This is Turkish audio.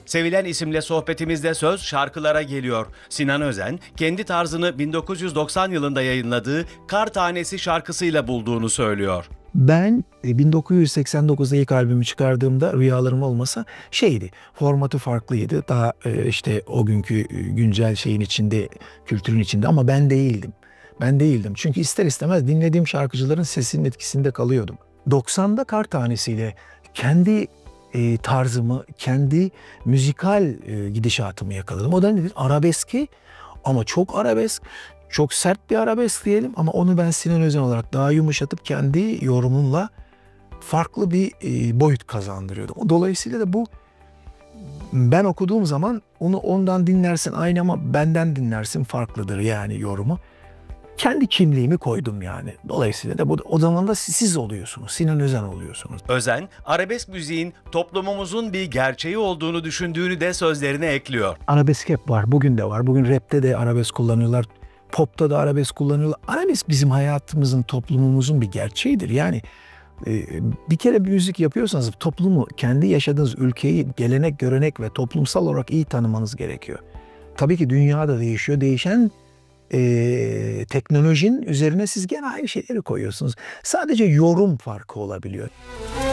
Sevilen isimle sohbetimizde söz şarkılara geliyor. Sinan Özen, kendi tarzını 1990 yılında yayınladığı Kar Tanesi şarkısıyla bulduğunu söylüyor. Ben 1989'da ilk albümü çıkardığımda Rüyalarım Olmasa formatı farklıydı. Daha işte o günkü güncel şeyin içinde, kültürün içinde ama ben değildim. Ben değildim. Çünkü ister istemez dinlediğim şarkıcıların sesinin etkisinde kalıyordum. 90'da Kar Tanesi'yle kendi tarzımı, kendi müzikal gidişatımı yakaladım. O da nedir? Arabeski ama çok arabesk, çok sert bir arabesk diyelim ama onu ben Sinan Özen olarak daha yumuşatıp kendi yorumumla farklı bir boyut kazandırıyordum. Dolayısıyla da bu ben okuduğum zaman onu ondan dinlersin aynı ama benden dinlersin farklıdır yani yorumu. Kendi kimliğimi koydum yani. Dolayısıyla da o zaman da siz oluyorsunuz. Sinan Özen oluyorsunuz. Özen, arabesk müziğin toplumumuzun bir gerçeği olduğunu düşündüğünü de sözlerine ekliyor. Arabesk hep var. Bugün de var. Bugün rapte de arabesk kullanıyorlar. Popta da arabesk kullanıyorlar. Arabesk bizim hayatımızın, toplumumuzun bir gerçeğidir. Yani bir kere bir müzik yapıyorsanız toplumu, kendi yaşadığınız ülkeyi, gelenek, görenek ve toplumsal olarak iyi tanımanız gerekiyor. Tabii ki dünya da değişiyor. Değişen teknolojinin üzerine siz gene aynı şeyleri koyuyorsunuz. Sadece yorum farkı olabiliyor.